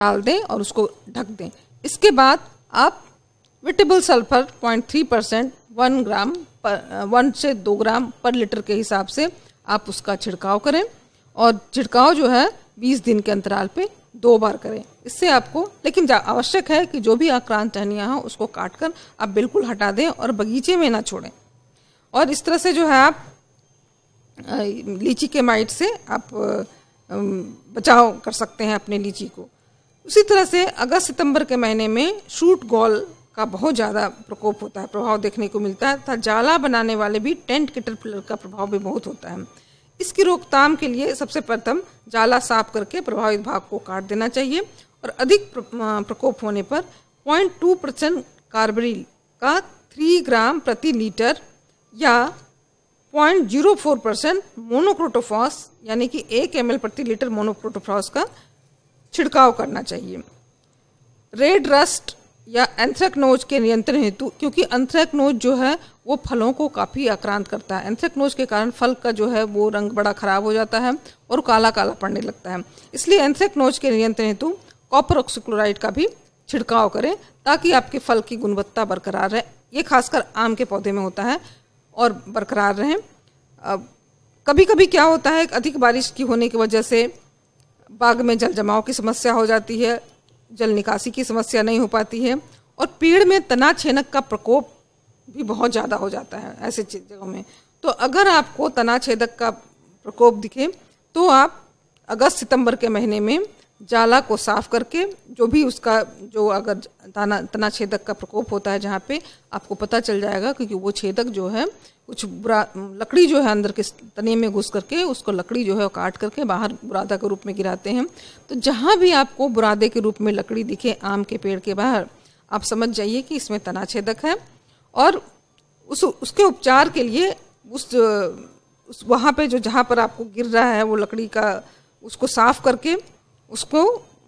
डाल दें और उसको ढक दें। इसके बाद आप विटेबल सल्फर 0.3% 1 से 2 ग्राम पर लीटर के हिसाब से आप उसका छिड़काव करें, और छिड़काव जो है 20 दिन के अंतराल पे 2 बार करें। इससे आपको, लेकिन आवश्यक है कि जो भी आक्रांत टहनियाँ हो उसको काट कर आप बिल्कुल हटा दें और बगीचे में ना छोड़ें। और इस तरह से जो है आप लीची के माइट से आप बचाव कर सकते हैं अपने लीची को। उसी तरह से अगस्त सितंबर के महीने में शूट गॉल का बहुत ज़्यादा प्रकोप होता है, प्रभाव देखने को मिलता है तथा जाला बनाने वाले भी टेंट कैटरपिलर का प्रभाव भी बहुत होता है। इसकी रोकथाम के लिए सबसे प्रथम जाला साफ करके प्रभावित भाग को काट देना चाहिए, और अधिक प्रकोप होने पर 0.2% कार्बरिल का 3 ग्राम प्रति लीटर या 0.04% मोनोक्रोटोफॉस यानी कि 1 ml प्रति लीटर मोनोक्रोटोफॉस का छिड़काव करना चाहिए। रेड रस्ट या एंथ्रेक्नोज के नियंत्रण हेतु, क्योंकि एंथ्रेक्नोज जो है वो फलों को काफ़ी आक्रांत करता है। एंथ्रेक्नोज के कारण फल का जो है वो रंग बड़ा खराब हो जाता है और काला काला पड़ने लगता है। इसलिए एंथ्रेक्नोज के नियंत्रण हेतु कॉपर ऑक्सीक्लोराइड का भी छिड़काव करें ताकि आपके फल की गुणवत्ता बरकरार रहे। ये खासकर आम के पौधे में होता है और बरकरार रहें। कभी कभी क्या होता है, अधिक बारिश की होने की वजह से बाग में जल जमाव की समस्या हो जाती है, जल निकासी की समस्या नहीं हो पाती है, और पेड़ में तना छेदक का प्रकोप भी बहुत ज़्यादा हो जाता है ऐसे जगहों में। तो अगर आपको तना छेदक का प्रकोप दिखे तो आप अगस्त सितंबर के महीने में जाला को साफ करके, जो भी उसका जो अगर तना छेदक का प्रकोप होता है जहाँ पे आपको पता चल जाएगा, क्योंकि वो छेदक जो है कुछ लकड़ी जो है अंदर के तने में घुस करके उसको लकड़ी जो है काट करके बाहर बुरादा के रूप में गिराते हैं। तो जहाँ भी आपको बुरादे के रूप में लकड़ी दिखे आम के पेड़ के बाहर, आप समझ जाइए कि इसमें तना छेदक है, और उसके उपचार के लिए उस वहाँ पे जो जहाँ पर आपको गिर रहा है वो लकड़ी का, उसको साफ करके उसको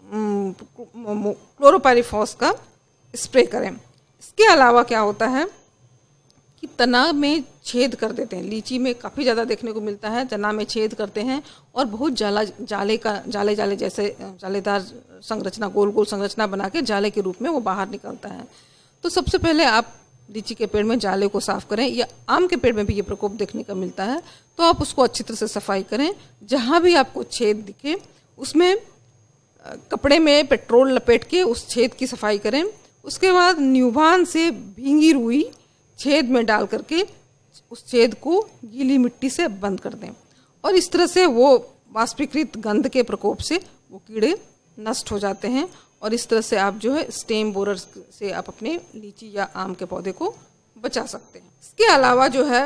क्लोरोपाइरीफॉस का स्प्रे करें। इसके अलावा क्या होता है कि तना में छेद कर देते हैं, लीची में काफ़ी ज़्यादा देखने को मिलता है, तना में छेद करते हैं और बहुत जाले जैसे जालेदार संरचना, गोल गोल संरचना बना के जाले के रूप में वो बाहर निकलता है। तो सबसे पहले आप लीची के पेड़ में जाले को साफ करें, या आम के पेड़ में भी ये प्रकोप देखने का मिलता है, तो आप उसको अच्छी तरह से सफाई करें। जहाँ भी आपको छेद दिखे उसमें कपड़े में पेट्रोल लपेट के उस छेद की सफाई करें। उसके बाद न्यूभान से भींगी रुई छेद में डाल करके उस छेद को गीली मिट्टी से बंद कर दें, और इस तरह से वो वाष्पीकृत गंध के प्रकोप से वो कीड़े नष्ट हो जाते हैं, और इस तरह से आप जो है स्टेम बोरर से आप अपने लीची या आम के पौधे को बचा सकते हैं। इसके अलावा जो है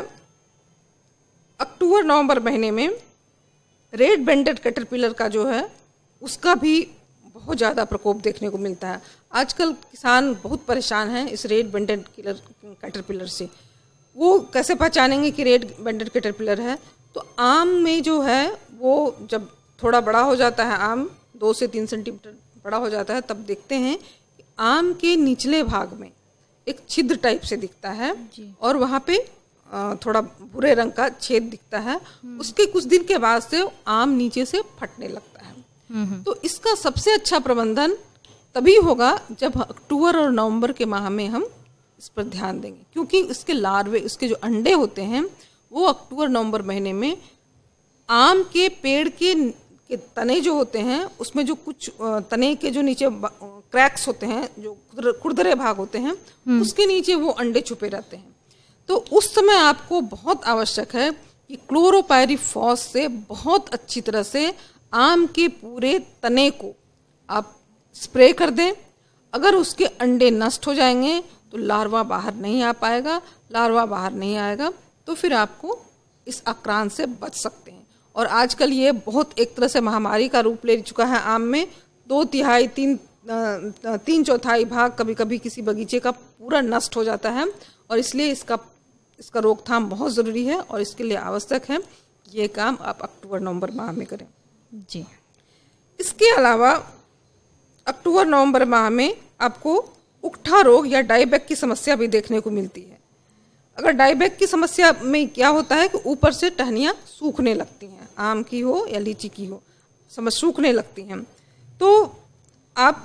अक्टूबर नवंबर महीने में रेड बैंडेड कैटरपिलर का जो है उसका भी बहुत ज़्यादा प्रकोप देखने को मिलता है। आजकल किसान बहुत परेशान हैं इस रेड बैंडेड कैटरपिलर से। वो कैसे पहचानेंगे कि रेड बैंडेड कैटरपिलर है? तो आम में जो है वो जब थोड़ा बड़ा हो जाता है, आम 2 से 3 सेंटीमीटर बड़ा हो जाता है, तब देखते हैं कि आम के निचले भाग में एक छिद्र टाइप से दिखता है और वहाँ पे थोड़ा भूरे रंग का छेद दिखता है। उसके कुछ दिन के बाद से आम नीचे से फटने लगता है। तो इसका सबसे अच्छा प्रबंधन तभी होगा जब अक्टूबर और नवंबर के माह में हम इस पर ध्यान देंगे, क्योंकि इसके लार्वे, इसके जो अंडे होते हैं वो अक्टूबर नवंबर महीने में आम के पेड़ के तने जो होते हैं उसमें जो कुछ तने के जो नीचे क्रैक्स होते हैं, जो खुरदरे भाग होते हैं, उसके नीचे वो अंडे छुपे रहते हैं। तो उस समय आपको बहुत आवश्यक है कि क्लोरोपाइरीफॉस से बहुत अच्छी तरह से आम के पूरे तने को आप स्प्रे कर दें। अगर उसके अंडे नष्ट हो जाएंगे तो लार्वा बाहर नहीं आ पाएगा, लार्वा बाहर नहीं आएगा तो फिर आपको इस आक्रांत से बच सकते हैं। और आजकल ये बहुत एक तरह से महामारी का रूप ले चुका है। आम में 2/3 3 चौथाई भाग कभी कभी किसी बगीचे का पूरा नष्ट हो जाता है, और इसलिए इसका रोकथाम बहुत ज़रूरी है, और इसके लिए आवश्यक है ये काम आप अक्टूबर नवंबर माह में करें जी। इसके अलावा अक्टूबर नवंबर माह में आपको उकठा रोग या डाईबैक की समस्या भी देखने को मिलती है। अगर डाईबैक की समस्या में क्या होता है कि ऊपर से टहनियाँ सूखने लगती हैं, आम की हो या लीची की हो, सूखने लगती हैं। तो आप